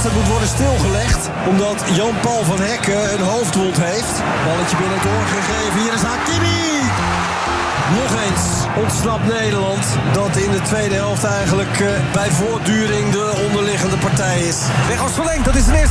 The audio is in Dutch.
wedstrijd moet worden stilgelegd. Omdat Jan-Paul van Hekken een hoofdwond heeft. Balletje binnen doorgegeven. Hier is Hakimi. Nog eens ontsnapt Nederland. Dat in de tweede helft eigenlijk bij voortduring de onderliggende partij is. Weghorst verlengt, dat is de eerste.